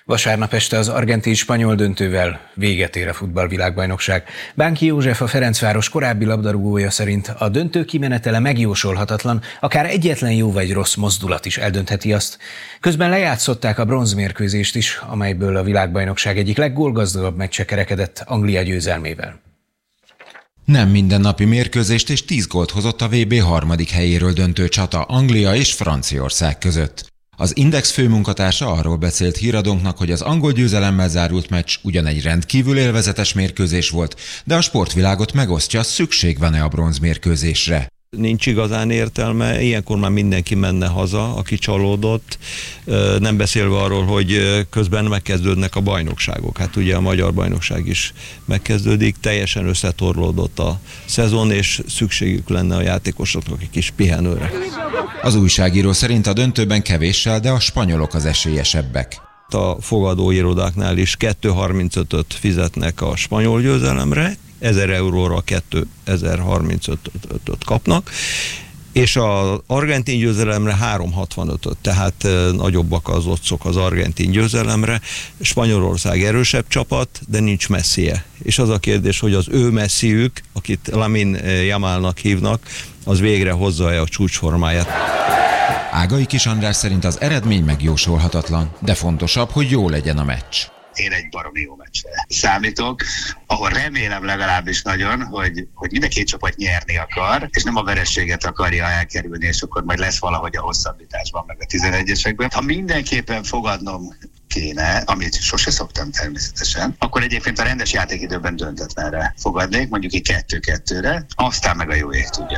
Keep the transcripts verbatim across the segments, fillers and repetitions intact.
Vasárnap este az argentin-spanyol döntővel véget ér a futballvilágbajnokság. Bánki József, a Ferencváros korábbi labdarúgója szerint a döntő kimenetele megjósolhatatlan, akár egyetlen jó vagy rossz mozdulat is eldöntheti azt. Közben lejátszották a bronzmérkőzést is, amelyből a világbajnokság egyik leggólgazdagabb meccse kerekedett Anglia győzelmével. Nem mindennapi mérkőzést és tíz gólt hozott a vé bé harmadik helyéről döntő csata Anglia és Franciaország között. Az Index főmunkatársa arról beszélt híradónknak, hogy az angol győzelemmel zárult meccs ugyan egy rendkívül élvezetes mérkőzés volt, de a sportvilágot megosztja, szükség van-e a bronzmérkőzésre. Nincs igazán értelme, ilyenkor már mindenki menne haza, aki csalódott, nem beszélve arról, hogy közben megkezdődnek a bajnokságok. Hát ugye a magyar bajnokság is megkezdődik, teljesen összetorlódott a szezon, és szükségük lenne a játékosoknak egy kis pihenőre. Az újságíró szerint a döntőben kevéssel, de a spanyolok az esélyesebbek. A fogadóirodáknál is kettő harmincötöt fizetnek a spanyol győzelemre, ezer euróra kétezer-harmincötöt kapnak, és az argentin győzelemre három hatvanötöt, tehát nagyobbak az occok az argentin győzelemre. Spanyolország erősebb csapat, de nincs Messie. És az a kérdés, hogy az ő Messiük, akit Lamine Yamalnak hívnak, az végre hozza-e a csúcsformáját. Ágai Kis András szerint az eredmény megjósolhatatlan, de fontosabb, hogy jó legyen a meccs. Én egy baromi jó meccsre számítok, ahol remélem legalábbis nagyon, hogy, hogy mind a két csapat nyerni akar, és nem a vereséget akarja elkerülni, és akkor majd lesz valahogy a hosszabbításban, meg a tizenegyesekben. Ha mindenképpen fogadnom kéne, amit sose szoktam természetesen, akkor egyébként a rendes játékidőben döntetlenre fogadnék, mondjuk egy kettő-kettőre, aztán meg a jó ég tudja.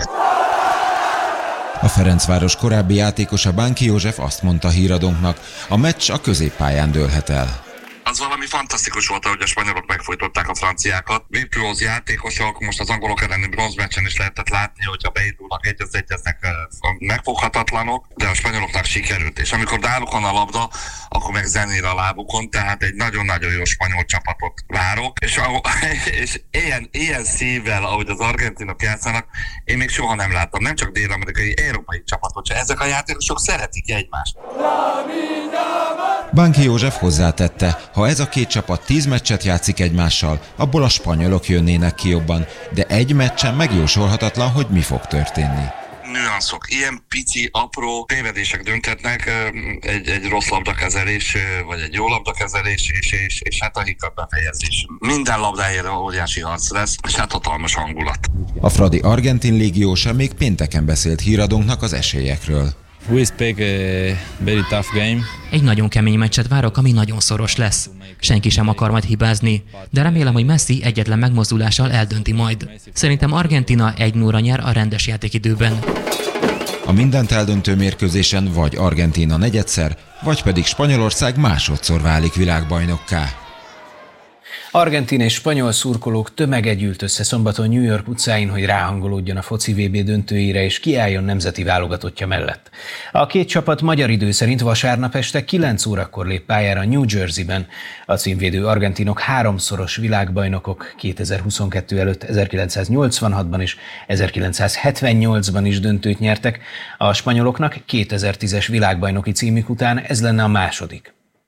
A Ferencváros korábbi játékosa Bánki József azt mondta híradónknak, a meccs a középpályán dőlhet el. Az valami fantasztikus volt, hogy a spanyolok megfojtották a franciákat. Virtuóz játékosok, most az angolok elleni bronzmeccsen is lehetett látni, hogyha beindulnak, egy az egyeznek, megfoghatatlanok, de a spanyoloknak sikerült. És amikor nálukon a labda, akkor meg zenére a lábukon, tehát egy nagyon-nagyon jó spanyol csapatot várok. És, és ilyen, ilyen szívvel, ahogy az argentinok játszanak, én még soha nem láttam. Nem csak dél-amerikai, európai csapatot, csak ezek a játékosok szeretik egymást. Bánki József hozzátette, ha ez a két csapat tíz meccset játszik egymással, abból a spanyolok jönnének ki jobban, de egy meccsen megjósolhatatlan, hogy mi fog történni. Nüanszok, ilyen pici, apró tévedések dönthetnek, egy, egy rossz labdakezelés, vagy egy jó labdakezelés, és, és, és hát a hiccup befejezés. Minden labdáért óriási harc lesz, és hát hatalmas hangulat. A Fradi argentin légiósa még pénteken beszélt híradónknak az esélyekről. We expect a very tough game. Egy nagyon kemény meccset várok, ami nagyon szoros lesz. Senki sem akar majd hibázni, de remélem, hogy Messi egyetlen megmozdulással eldönti majd. Szerintem Argentína egy nulla nyer a rendes játékidőben. A mindent eldöntő mérkőzésen vagy Argentína negyedszer, vagy pedig Spanyolország másodszor válik világbajnokká. Argentin és spanyol szurkolók tömege gyűlt össze szombaton New York utcáin, hogy ráhangolódjon a foci vé bé döntőjére és kiálljon nemzeti válogatottja mellett. A két csapat magyar idő szerint vasárnap este kilenc órakor lép pályára New Jerseyben. A címvédő argentinok háromszoros világbajnokok, kétezer-huszonkettő előtt ezerkilencszáznyolcvanhatban és ezerkilencszázhetvennyolcban is döntőt nyertek, a spanyoloknak kétezer-tízes világbajnoki címük után ez lenne a második.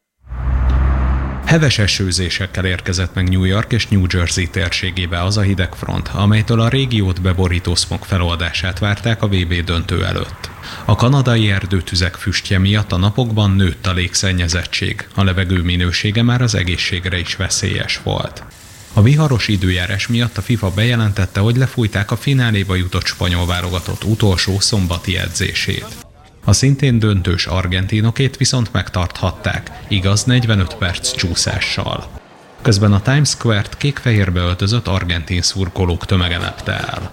Heves esőzésekkel érkezett meg New York és New Jersey térségébe az a hidegfront, amelytől a régiót beborító szmog feloldását várták a vé bé döntő előtt. A kanadai erdőtüzek füstje miatt a napokban nőtt a légszennyezettség, a levegő minősége már az egészségre is veszélyes volt. A viharos időjárás miatt a FIFA bejelentette, hogy lefújták a fináléba jutott spanyol válogatott utolsó szombati edzését. A szintén döntős argentinokét viszont megtarthatták, igaz negyvenöt perc csúszással. Közben a Times Square-t kék-fehérbe öltözött argentin szurkolók tömege lepte el.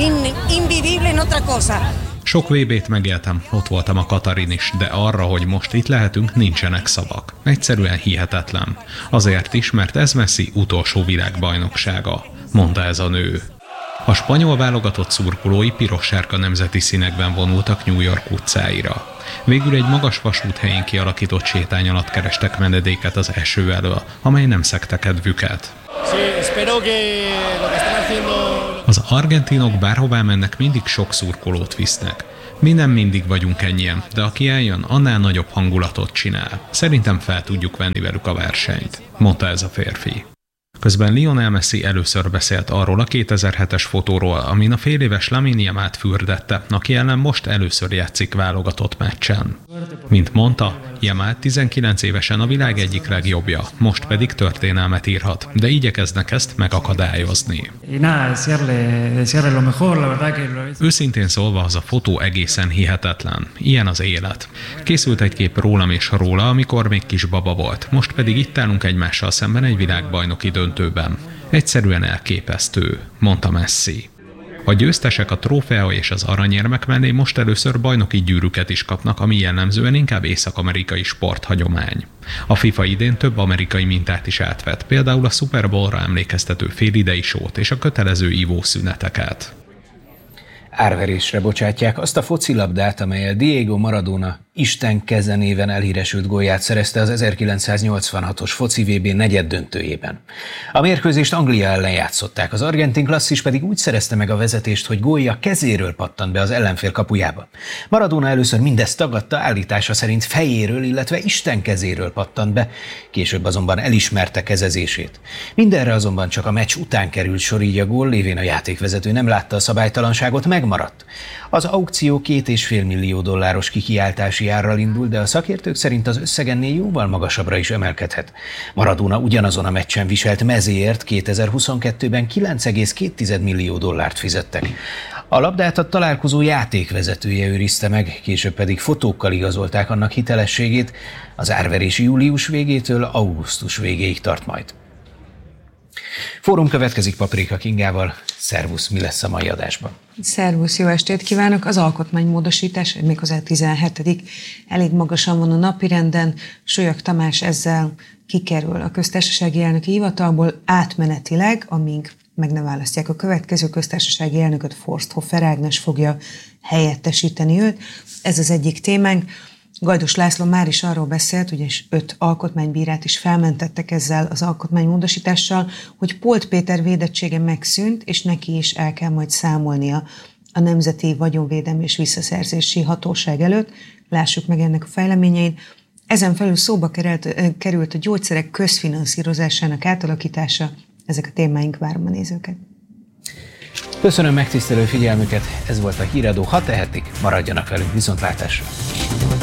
Sok vé bét megéltem, ott voltam a Katarin is, de arra, hogy most itt lehetünk, nincsenek szavak. Egyszerűen hihetetlen. Azért is, mert ez Messi utolsó világbajnoksága, mondta ez a nő. A spanyol válogatott szurkolói piros-sárga nemzeti színekben vonultak New York utcáira. Végül egy magas vasút helyén kialakított sétány alatt kerestek menedéket az eső elől, amely nem szegte kedvüket. Az argentinok bárhová mennek, mindig sok szurkolót visznek. Mi nem mindig vagyunk ennyien, de aki eljön, annál nagyobb hangulatot csinál. Szerintem fel tudjuk venni velük a versenyt, mondta ez a férfi. Közben Lionel Messi először beszélt arról a kétezer-hetes fotóról, amin a féléves Lamine Yamalt fürdette, aki ellen most először játszik válogatott meccsen. Mint mondta, Yamal tizenkilenc évesen a világ egyik legjobbja, most pedig történelmet írhat, de igyekeznek ezt megakadályozni. Őszintén szólva, az a fotó egészen hihetetlen. Ilyen az élet. Készült egy kép rólam és róla, amikor még kis baba volt, most pedig itt állunk egymással szemben egy világbajnoki döntőben. Egyszerűen elképesztő, mondta Messi. A győztesek a trófea és az aranyérmek mellé most először bajnoki gyűrűket is kapnak, ami jellemzően inkább észak-amerikai sporthagyomány. A FIFA idén több amerikai mintát is átvett, például a Super Bowl-ra emlékeztető félidei sót és a kötelező ivószüneteket. Árverésre bocsátják azt a focilabdát, amellyel Diego Maradona Isten keze néven elhíresült gólját szerezte az ezerkilencszáznyolcvanhatos foci vé bé negyeddöntőjében. A mérkőzést Anglia ellen játszották, az argentin klasszis pedig úgy szerezte meg a vezetést, hogy gólja kezéről pattant be az ellenfél kapujába. Maradona először mindezt tagadta, állítása szerint fejéről, illetve Isten kezéről pattant be, később azonban elismerte kezezését. Mindenre azonban csak a meccs után került sor, így a gól lévén a játékvezető nem látta a szabálytalanságot, megmaradt. Az aukció két és fél millió dolláros kikiáltási árral indul, de a szakértők szerint az összeg ennél jóval magasabbra is emelkedhet. Maradona ugyanazon a meccsen viselt mezéért kétezer-huszonkettőben kilenc egész két millió dollárt fizettek. A labdát a találkozó játékvezetője őrizte meg, később pedig fotókkal igazolták annak hitelességét. Az árverés július végétől augusztus végéig tart majd. Fórum következik Paprika Kingával. Szervusz, mi lesz a mai adásban? Szervusz, jó estét kívánok! Az alkotmánymódosítás, méghozzá tizenhetedik elég magasan van a napirenden. Sólyag Tamás ezzel kikerül a köztársasági elnöki hivatalból átmenetileg, amíg meg ne választják a következő köztársasági elnököt, Forsthofer Ágnes fogja helyettesíteni őt. Ez az egyik témánk. Gajdos László már is arról beszélt, ugyanis öt alkotmánybírát is felmentettek ezzel az alkotmánymódosítással, hogy Polt Péter védettsége megszűnt, és neki is el kell majd számolnia a Nemzeti Vagyonvédelmi és Visszaszerzési Hatóság előtt. Lássuk meg ennek a fejleményeit. Ezen felül szóba került a gyógyszerek közfinanszírozásának átalakítása. Ezek a témáink, várom a nézőket. Köszönöm megtisztelő figyelmüket, ez volt a Híradó. Ha tehetik, maradjanak velünk, viszontlátásra!